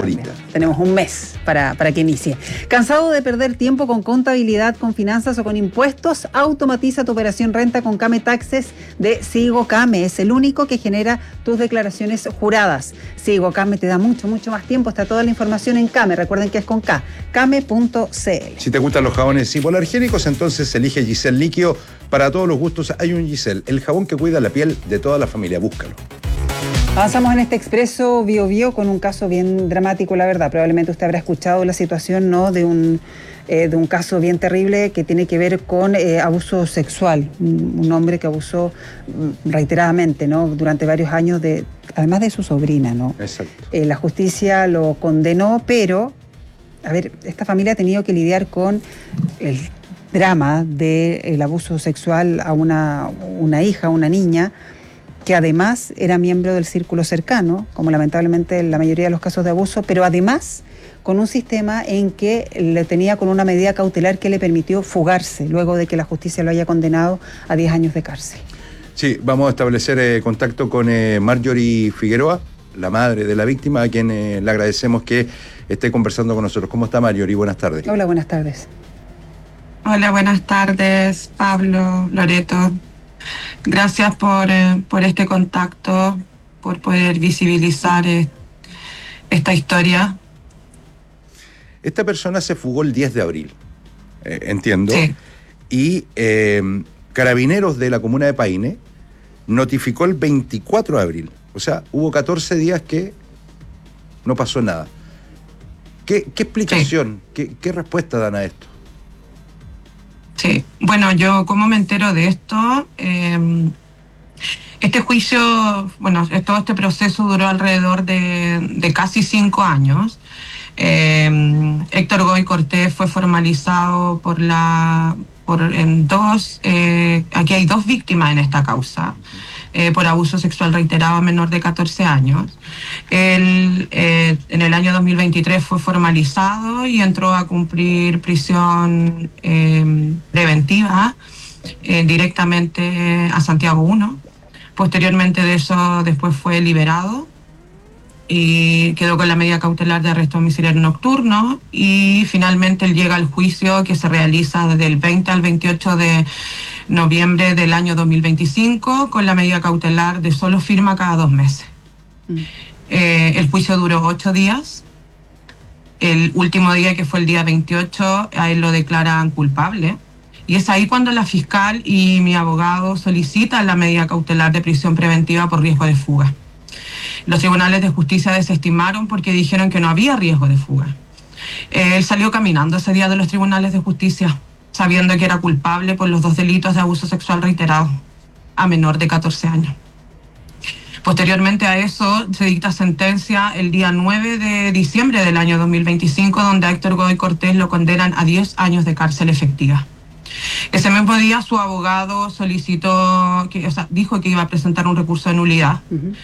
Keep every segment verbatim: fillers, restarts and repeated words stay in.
Bolita. Tenemos un mes para, para que inicie. ¿Cansado de perder tiempo con contabilidad, con finanzas o con impuestos? Automatiza tu operación renta con Came Taxes de Sigo Came. Es el único que genera tus declaraciones juradas. Sigo Came te da mucho, mucho más tiempo. Está toda la información en Came. Recuerden que es con K. Came punto c l. Si te gustan los jabones hipoalergénicos, entonces elige Giselle Líquido. Para todos los gustos hay un Giselle, el jabón que cuida la piel de toda la familia. Búscalo. Avanzamos en este Expreso Bio Bio con un caso bien dramático, la verdad. Probablemente usted habrá escuchado la situación, ¿no?, de un, eh, de un caso bien terrible que tiene que ver con eh, abuso sexual. Un, un hombre que abusó reiteradamente, ¿no?, durante varios años, de, además de su sobrina, ¿no? Exacto. Eh, la justicia lo condenó, pero, a ver, esta familia ha tenido que lidiar con el drama del abuso sexual a una, una hija, una niña, que además era miembro del círculo cercano, como lamentablemente en la mayoría de los casos de abuso, pero además con un sistema en que le tenía con una medida cautelar que le permitió fugarse luego de que la justicia lo haya condenado a diez años de cárcel. Sí, vamos a establecer eh, contacto con eh, Marjorie Figueroa, la madre de la víctima, a quien eh, le agradecemos que esté conversando con nosotros. ¿Cómo está, Marjorie? Buenas tardes. Hola, buenas tardes. Hola, buenas tardes, Pablo, Loreto. Gracias por, eh, por este contacto, por poder visibilizar eh, esta historia. Esta persona se fugó el diez de abril, eh, entiendo, sí. y eh, Carabineros de la comuna de Paine notificó el veinticuatro de abril. O sea, hubo catorce días que no pasó nada. ¿Qué, qué explicación, sí. qué, qué respuesta dan a esto? Sí, bueno, yo como me entero de esto, eh, este juicio, bueno, todo este proceso duró alrededor de, de casi cinco años. Eh, Héctor Goy Cortés fue formalizado por la, por en dos, eh, aquí hay dos víctimas en esta causa. Eh, por abuso sexual reiterado a menor de catorce años. Él eh, en el año dos mil veintitrés fue formalizado y entró a cumplir prisión eh, preventiva eh, directamente a Santiago uno. Posteriormente de eso después fue liberado y quedó con la medida cautelar de arresto domiciliario nocturno, y finalmente él llega al juicio que se realiza desde el veinte al veintiocho de noviembre del año dos mil veinticinco con la medida cautelar de solo firma cada dos meses. Mm. Eh, el juicio duró ocho días. El último día, que fue el día veintiocho, a él lo declaran culpable. Y es ahí cuando la fiscal y mi abogado solicitan la medida cautelar de prisión preventiva por riesgo de fuga. Los tribunales de justicia desestimaron porque dijeron que no había riesgo de fuga. Eh, él salió caminando ese día de los tribunales de justicia, sabiendo que era culpable por los dos delitos de abuso sexual reiterado a menor de catorce años. Posteriormente a eso se dicta sentencia el día nueve de diciembre del año dos mil veinticinco, donde a Héctor Godoy Cortés lo condenan a diez años de cárcel efectiva. Ese mismo día su abogado solicitó, que, o sea, dijo que iba a presentar un recurso de nulidad. Uh-huh.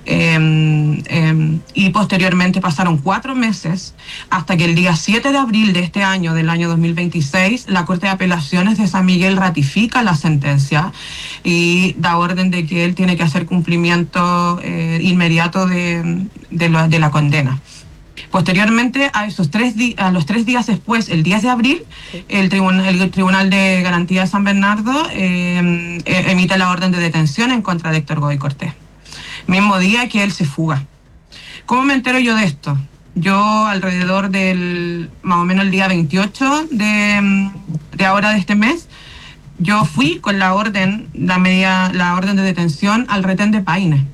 eh, eh, y posteriormente pasaron cuatro meses hasta que el día siete de abril de este año, del año dos mil veintiséis, la Corte de Apelaciones de San Miguel ratifica la sentencia y da orden de que él tiene que hacer cumplimiento eh, inmediato de, de, lo, de la condena. Posteriormente, a esos tres di- a los tres días después, el diez de abril, el, tribunal, el Tribunal de Garantía de San Bernardo eh, eh, emite la orden de detención en contra de Héctor Godoy Cortés. Mismo día que él se fuga. ¿Cómo me entero yo de esto? Yo alrededor del, más o menos el día veintiocho de, de ahora de este mes, yo fui con la orden, la, media, la orden de detención al retén de Paine.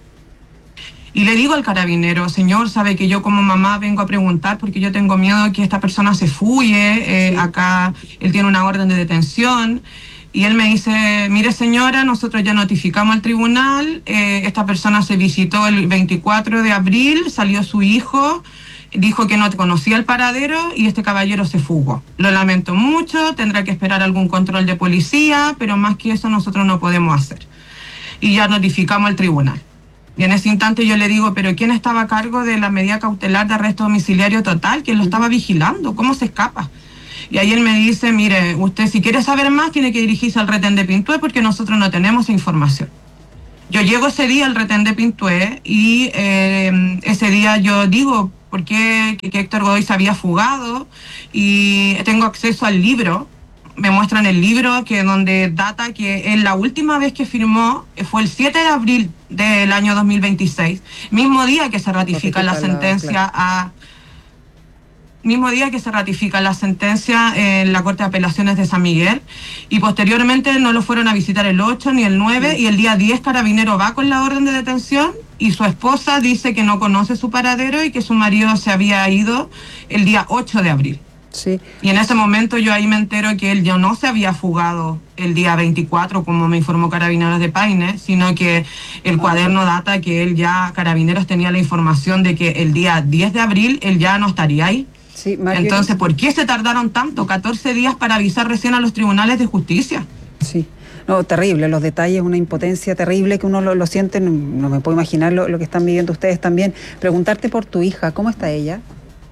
Y le digo al carabinero, señor, sabe que yo como mamá vengo a preguntar porque yo tengo miedo de que esta persona se fugue, eh, acá él tiene una orden de detención. Y él me dice, mire señora, nosotros ya notificamos al tribunal, eh, esta persona se visitó el veinticuatro de abril, salió su hijo, dijo que no conocía el paradero y este caballero se fugó. Lo lamento mucho, tendrá que esperar algún control de policía, pero más que eso nosotros no podemos hacer. Y ya notificamos al tribunal. Y en ese instante yo le digo, pero ¿quién estaba a cargo de la medida cautelar de arresto domiciliario total? ¿Quién lo estaba vigilando? ¿Cómo se escapa? Y ahí él me dice, mire, usted si quiere saber más tiene que dirigirse al retén de Pintué porque nosotros no tenemos información. Yo llego ese día al retén de Pintué y eh, ese día yo digo, por qué que, que Héctor Godoy se había fugado, y tengo acceso al libro. Me muestran el libro que donde data que él la última vez que firmó fue el siete de abril del año dos mil veintiséis, mismo día que se ratifica, ratifica la sentencia la, claro. a mismo día que se ratifica la sentencia en la Corte de Apelaciones de San Miguel, y posteriormente no lo fueron a visitar el ocho ni el nueve, sí. Y el día diez Carabinero va con la orden de detención y su esposa dice que no conoce su paradero y que su marido se había ido el día ocho de abril. Sí. Y en ese momento yo ahí me entero que él ya no se había fugado el día veinticuatro, como me informó Carabineros de Paine, sino que el cuaderno data que él ya, Carabineros tenía la información de que el día diez de abril él ya no estaría ahí. Sí, Mario. Entonces, ¿por qué se tardaron tanto, catorce días para avisar recién a los tribunales de justicia? Sí. No, terrible, los detalles, una impotencia terrible que uno lo, lo siente, no, no me puedo imaginar lo, lo que están viviendo ustedes también. Preguntarte por tu hija, ¿cómo está ella?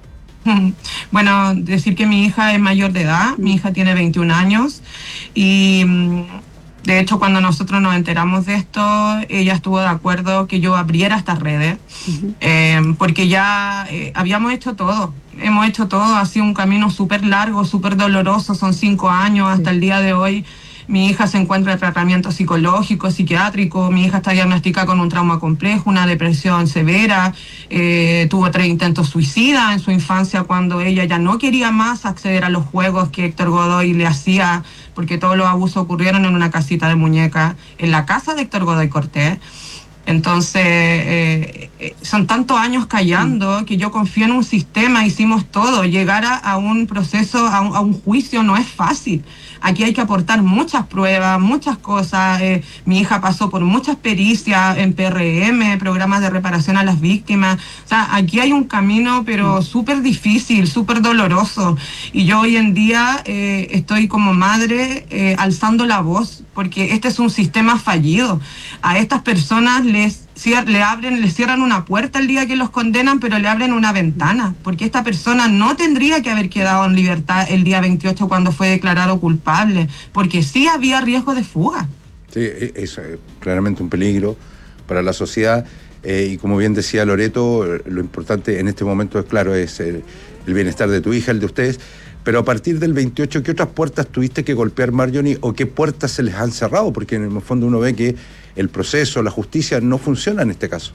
Bueno, decir que mi hija es mayor de edad, mi hija tiene veintiún años y de hecho cuando nosotros nos enteramos de esto, ella estuvo de acuerdo que yo abriera estas redes, uh-huh. eh, porque ya eh, habíamos hecho todo, hemos hecho todo, ha sido un camino súper largo, súper doloroso, son cinco años hasta sí. el día de hoy. Mi hija se encuentra en tratamiento psicológico, psiquiátrico, mi hija está diagnosticada con un trauma complejo, una depresión severa, eh, tuvo tres intentos suicidas en su infancia cuando ella ya no quería más acceder a los juegos que Héctor Godoy le hacía, porque todos los abusos ocurrieron en una casita de muñecas, en la casa de Héctor Godoy Cortés. Entonces, eh, eh, son tantos años callando que yo confío en un sistema, hicimos todo, llegar a, a un proceso, a un, a un juicio no es fácil. Aquí hay que aportar muchas pruebas, muchas cosas. Eh, mi hija pasó por muchas pericias en P R M, programas de reparación a las víctimas. O sea, aquí hay un camino, pero súper difícil, súper doloroso. Y yo hoy en día eh, estoy como madre eh, alzando la voz, porque este es un sistema fallido. A estas personas les... le abren, le cierran una puerta el día que los condenan, pero le abren una ventana, porque esta persona no tendría que haber quedado en libertad el día veintiocho cuando fue declarado culpable, porque sí había riesgo de fuga. Sí, es claramente un peligro para la sociedad, eh, y como bien decía Loreto, lo importante en este momento es claro, es el, el bienestar de tu hija, el de ustedes. Pero a partir del veintiocho, ¿qué otras puertas tuviste que golpear, Marjorie, o qué puertas se les han cerrado? Porque en el fondo uno ve que el proceso, la justicia no funciona en este caso.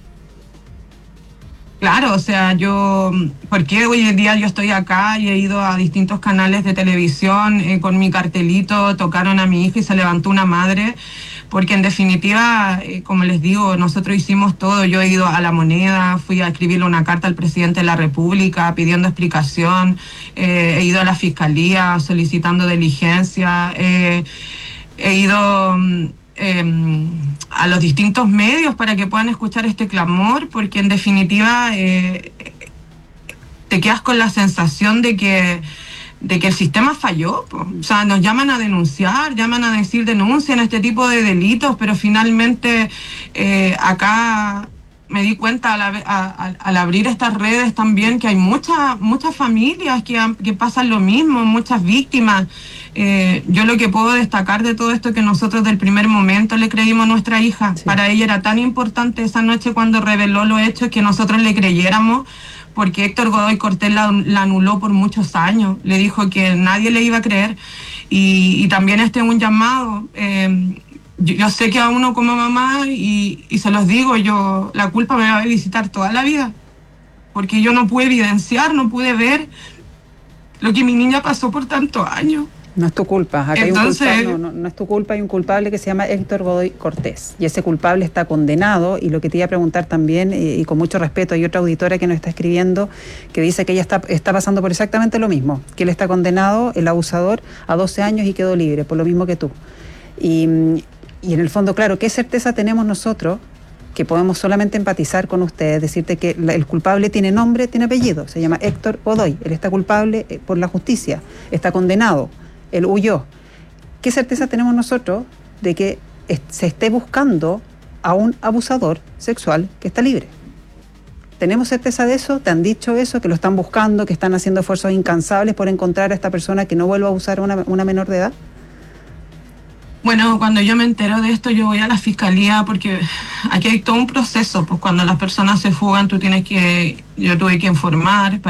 Claro, o sea, yo, porque hoy en día yo estoy acá y he ido a distintos canales de televisión eh, con mi cartelito, tocaron a mi hija y se levantó una madre, porque en definitiva, eh, como les digo, nosotros hicimos todo. Yo he ido a La Moneda, fui a escribirle una carta al presidente de la República pidiendo explicación, eh, he ido a la Fiscalía solicitando diligencia, eh, he ido... Eh, a los distintos medios para que puedan escuchar este clamor, porque en definitiva eh, te quedas con la sensación de que de que el sistema falló, po. O sea, nos llaman a denunciar, llaman a decir denuncian este tipo de delitos, pero finalmente eh, acá me di cuenta al, a, a, al abrir estas redes también que hay muchas muchas familias que, que pasan lo mismo, muchas víctimas. Eh, yo lo que puedo destacar de todo esto es que nosotros del primer momento le creímos a nuestra hija. Sí. Para ella era tan importante esa noche cuando reveló los hechos que nosotros le creyéramos, porque Héctor Godoy Cortés la, la anuló por muchos años, le dijo que nadie le iba a creer. Y, y también este es un llamado. Eh, yo, yo sé que a uno como mamá, y, y se los digo, yo la culpa me va a visitar toda la vida, porque yo no pude evidenciar, no pude ver lo que mi niña pasó por tantos años. No es tu culpa, acá Entonces, hay un culpable, no, no, no es tu culpa, hay un culpable que se llama Héctor Godoy Cortés, y ese culpable está condenado. Y lo que te iba a preguntar también, y, y con mucho respeto, hay otra auditora que nos está escribiendo que dice que ella está, está pasando por exactamente lo mismo, que él está condenado, el abusador, a doce años y quedó libre, por lo mismo que tú. Y, y en el fondo, claro, ¿qué certeza tenemos nosotros que podemos solamente empatizar con ustedes, decirte que el culpable tiene nombre, tiene apellido, se llama Héctor Godoy, él está culpable por la justicia, está condenado, él huyó? ¿Qué certeza tenemos nosotros de que se esté buscando a un abusador sexual que está libre? ¿Tenemos certeza de eso? ¿Te han dicho eso? ¿Que lo están buscando? ¿Que están haciendo esfuerzos incansables por encontrar a esta persona que no vuelva a abusar a una, una menor de edad? Bueno, cuando yo me entero de esto, yo voy a la fiscalía porque aquí hay todo un proceso, pues cuando las personas se fugan, tú tienes que, yo tuve que informar.